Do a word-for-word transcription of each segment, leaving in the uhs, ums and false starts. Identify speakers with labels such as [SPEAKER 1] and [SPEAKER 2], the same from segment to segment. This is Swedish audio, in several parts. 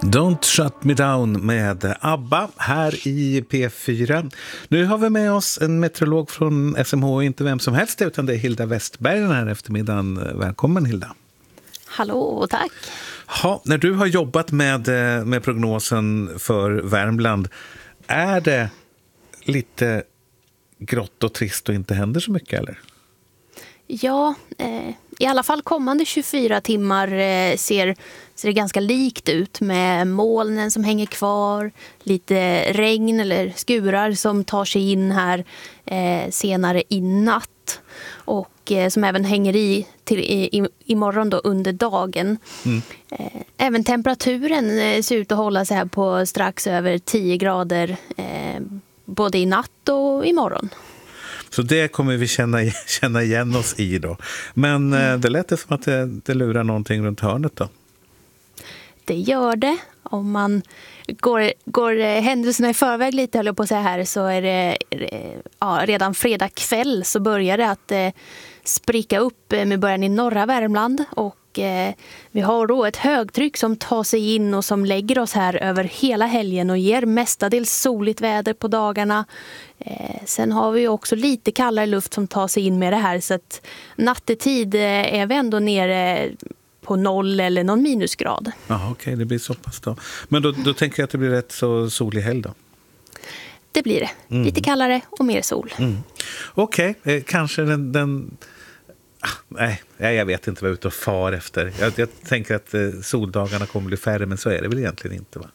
[SPEAKER 1] Don't shut me down med ABBA här i P fyra. Nu har vi med oss en meteorolog från S M H, inte vem som helst utan det är Hilda Westberg den här eftermiddagen. Välkommen Hilda.
[SPEAKER 2] Hallå, tack.
[SPEAKER 1] Ha, när du har jobbat med, med prognosen för Värmland, är det lite grått och trist och inte händer så mycket eller?
[SPEAKER 2] Ja, eh, i alla fall kommande tjugofyra timmar eh, ser, ser det ganska likt ut med molnen som hänger kvar, lite regn eller skurar som tar sig in här eh, senare i natt och eh, som även hänger i till i, i, imorgon då under dagen. Mm. Eh, även temperaturen eh, ser ut att hålla sig här på strax över tio grader eh, både i natt och imorgon.
[SPEAKER 1] Så det kommer vi känna, känna igen oss i då. Men mm. det lät det som att det, det lurar någonting runt hörnet då.
[SPEAKER 2] Det gör det. Om man går, går händelserna i förväg lite, höll jag på att säga här, så är det ja, redan fredag kväll så börjar det att eh, spricka upp med början i norra Värmland. Och eh, vi har då ett högtryck som tar sig in och som lägger oss här över hela helgen och ger mestadels soligt väder på dagarna. Eh, sen har vi också lite kallare luft som tar sig in med det här, så att nattetid eh, är vi ändå nere på noll eller någon minusgrad.
[SPEAKER 1] Ja, okej, okay, det blir så pass då. Men då, då tänker jag att det blir rätt så solig helg då.
[SPEAKER 2] Det blir det. Mm. Lite kallare och mer sol.
[SPEAKER 1] Mm. Okej, okay, eh, kanske den... den... Ah, nej, jag vet inte vad jag är ute och far efter. Jag, jag tänker att eh, soldagarna kommer bli färre, men så är det väl egentligen inte, va?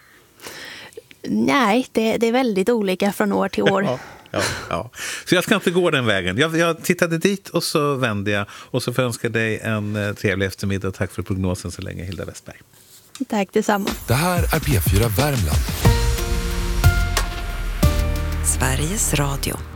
[SPEAKER 2] Nej, det, det är väldigt olika från år till år.
[SPEAKER 1] Ja, ja, ja. Så jag ska inte gå den vägen. Jag, jag tittade dit och så vände jag. Och så får jag önska dig en eh, trevlig eftermiddag. Tack för prognosen så länge, Hilda Westberg.
[SPEAKER 2] Tack detsamma.
[SPEAKER 3] Det här är P fyra Värmland.
[SPEAKER 4] Sveriges Radio.